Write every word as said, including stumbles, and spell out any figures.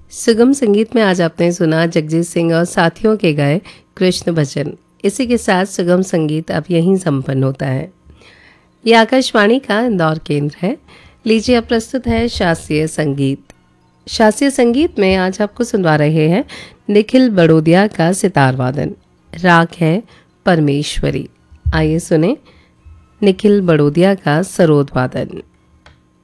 सुगम संगीत में आज आपने सुना जगजीत सिंह और साथियों के गाए कृष्ण भजन। इसी के साथ सुगम संगीत अब यहीं संपन्न होता है। ये आकाशवाणी का इंदौर केंद्र है। लीजिए अब प्रस्तुत है शास्त्रीय संगीत। शास्त्रीय संगीत में आज आपको सुनवा रहे हैं निखिल बड़ोदिया का सितार वादन। राग है परमेश्वरी। आइए सुने निखिल बड़ोदिया का सरोद वादन।